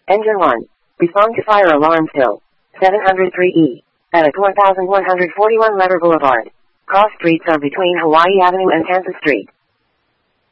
Engine 1. Respond to fire alarm Hill. 703E. Edit 1141 Letter Boulevard. Cross streets are between Hawaii Avenue and Kansas Street.